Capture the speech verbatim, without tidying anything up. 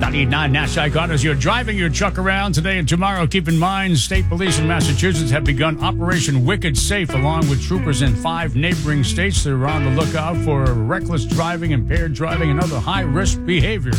ninety-eight point nine Nash Icon. As you're driving your truck around today and tomorrow, keep in mind state police in Massachusetts have begun Operation Wicked Safe along with troopers in five neighboring states. They're on the lookout for reckless driving, impaired driving, and other high-risk behavior.